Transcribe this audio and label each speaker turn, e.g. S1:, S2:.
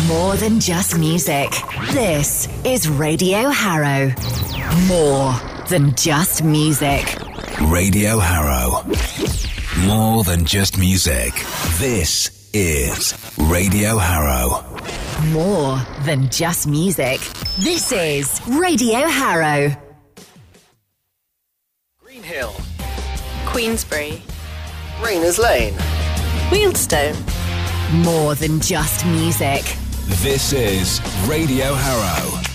S1: More than just music. This is Radio Harrow. More than just music.
S2: Radio Harrow. More than just music. This is Radio Harrow.
S1: More than just music. This is Radio Harrow.
S3: Greenhill.
S4: Queensbury.
S3: Rayners Lane.
S4: Wealdstone.
S1: More than just music.
S2: This is Radio Harrow.